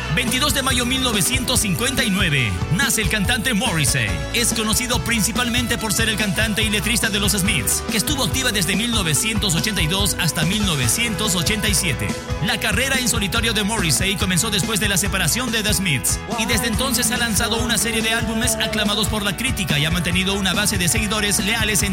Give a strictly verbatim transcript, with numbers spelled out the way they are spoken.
veintidós de mayo de mil novecientos cincuenta y nueve, nace el cantante Morrissey. Es conocido principalmente por ser el cantante y letrista de los Smiths, que estuvo activa desde mil novecientos ochenta y dos hasta mil novecientos ochenta y siete. La carrera en solitario de Morrissey comenzó después de la separación de The Smiths, y desde entonces ha lanzado una serie de álbumes aclamados por la crítica y ha mantenido una base de seguidores leales en